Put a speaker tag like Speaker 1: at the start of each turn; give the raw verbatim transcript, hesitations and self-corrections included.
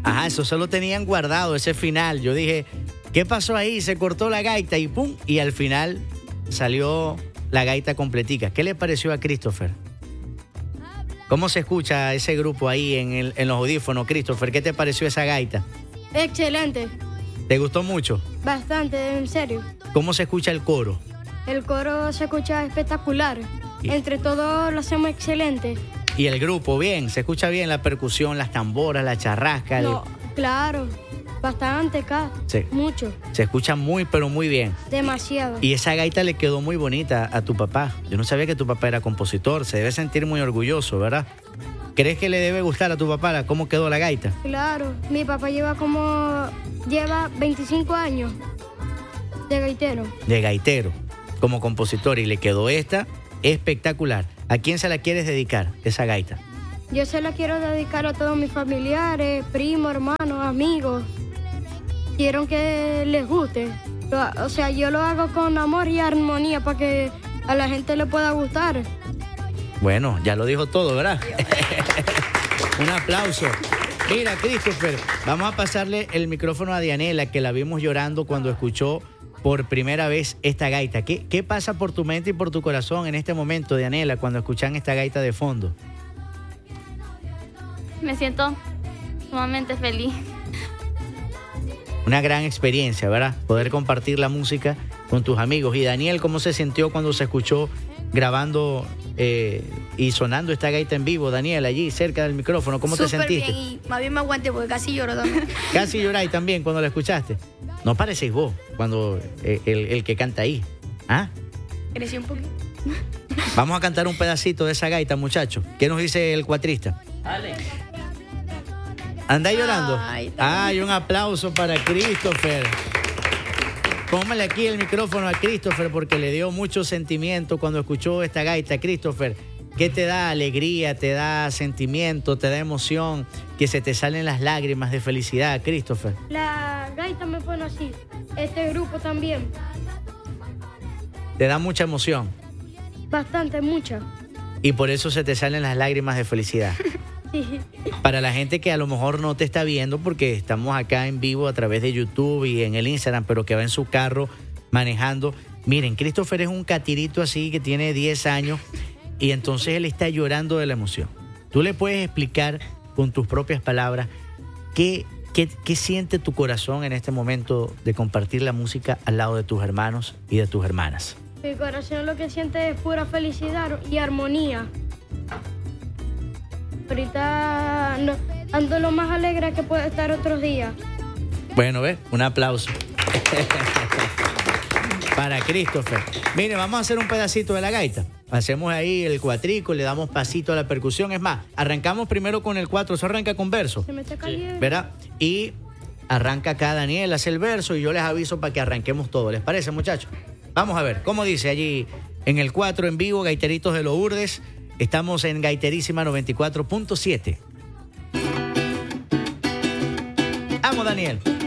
Speaker 1: Ajá, eso se lo tenían guardado, ese final. Yo dije, ¿qué pasó ahí? Se cortó la gaita y pum, y al final salió la gaita completica. ¿Qué le pareció a Christopher? ¿Cómo se escucha ese grupo ahí en, el, en los audífonos, Christopher? ¿Qué te pareció esa gaita?
Speaker 2: Excelente.
Speaker 1: ¿Te gustó mucho?
Speaker 2: Bastante, en serio.
Speaker 1: ¿Cómo se escucha el coro?
Speaker 2: El coro se escucha espectacular.
Speaker 1: Y-
Speaker 2: Entre todos lo hacemos excelente.
Speaker 1: Y el grupo, bien, se escucha bien la percusión, las tamboras, la charrasca. el-
Speaker 2: No, claro. Bastante, acá.
Speaker 1: Sí.
Speaker 2: Mucho.
Speaker 1: Se escucha muy, pero muy bien.
Speaker 2: Demasiado.
Speaker 1: Y esa gaita le quedó muy bonita a tu papá. Yo no sabía que tu papá era compositor. Se debe sentir muy orgulloso, ¿verdad? ¿Crees que le debe gustar a tu papá la- cómo quedó la gaita?
Speaker 2: Claro. Mi papá lleva como... Lleva veinticinco años de gaitero.
Speaker 1: De gaitero, como compositor. Y le quedó esta espectacular. ¿A quién se la quieres dedicar, esa gaita?
Speaker 2: Yo se la quiero dedicar a todos mis familiares, primos, hermanos, amigos. Quiero que les guste. Lo- O sea, yo lo hago con amor y armonía para que a la gente le pueda gustar.
Speaker 1: Bueno, ya lo dijo todo, ¿verdad? Un aplauso. Mira, Christopher, vamos a pasarle el micrófono a Dianela, que la vimos llorando cuando escuchó por primera vez esta gaita. ¿Qué, qué pasa por tu mente y por tu corazón en este momento, Dianela, cuando escuchan esta gaita de fondo?
Speaker 3: Me siento sumamente feliz.
Speaker 1: Una gran experiencia, ¿verdad? Poder compartir la música con tus amigos. Y Daniel, ¿cómo se sintió cuando se escuchó grabando eh, y sonando esta gaita en vivo? Daniel, allí cerca del micrófono, ¿cómo te
Speaker 4: Súper
Speaker 1: sentiste?
Speaker 4: bien, y más bien me aguanté porque casi lloro también.
Speaker 1: Casi lloráis también cuando la escuchaste. No parecéis vos cuando eh, el, el que canta ahí. ¿Ah?
Speaker 4: Crecí un poquito.
Speaker 1: Vamos a cantar un pedacito de esa gaita, muchachos. ¿Qué nos dice el cuatrista? ¿Andáis llorando?
Speaker 4: Ay,
Speaker 1: Ay, un aplauso para Christopher. Póngale aquí el micrófono a Christopher porque le dio mucho sentimiento cuando escuchó esta gaita. Christopher, ¿qué te da alegría, te da sentimiento, te da emoción, que se te salen las lágrimas de felicidad, Christopher?
Speaker 2: La gaita me pone así. Este grupo también.
Speaker 1: Te da mucha emoción
Speaker 2: Bastante, mucha.
Speaker 1: y por eso se te salen las lágrimas de felicidad.
Speaker 2: Sí.
Speaker 1: Para la gente que a lo mejor no te está viendo porque estamos acá en vivo a través de YouTube y en el Instagram, pero que va en su carro manejando. Miren, Christopher es un catirito así que tiene diez años y entonces él está llorando de la emoción. ¿Tú le puedes explicar con tus propias palabras qué, qué, qué siente tu corazón en este momento de compartir la música al lado de tus hermanos y de tus hermanas?
Speaker 2: Mi corazón lo que siente es pura felicidad y armonía. Ahorita no, ando lo más alegre que puedo estar otros días.
Speaker 1: Bueno, ¿ves? Un aplauso. Para Christopher. Mire, vamos a hacer un pedacito de la gaita. Hacemos ahí el cuatrico, le damos pasito a la percusión. Es más, arrancamos primero con el cuatro. Eso arranca con verso,
Speaker 2: Se me está cayendo.
Speaker 1: ¿verdad? Y arranca acá Daniel, hace el verso y yo les aviso para que arranquemos todo. ¿Les parece, muchachos? Vamos a ver, ¿cómo dice allí en el cuatro en vivo, Gaiteritos de Lourdes? Estamos en Gaiterísima noventa y cuatro punto siete. Vamos, Daniel.